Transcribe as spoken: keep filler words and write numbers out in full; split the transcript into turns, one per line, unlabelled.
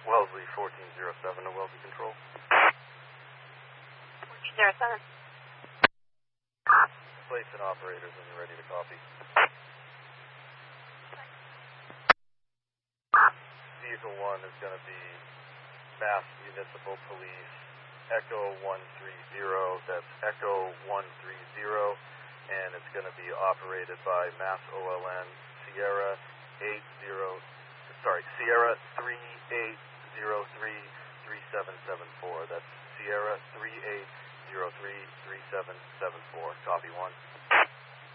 Wellesley fourteen oh seven to Wellesley Control.
fourteen oh seven.
Place and operators when you're ready to copy. Vehicle one is going to be Mass Municipal Police, Echo one three zero, that's Echo one three zero, and it's going to be operated by Mass O L N Sierra eight zero, sorry, Sierra three eight zero three three seven seven four, that's Sierra three eight zero three three seven seven four, copy one.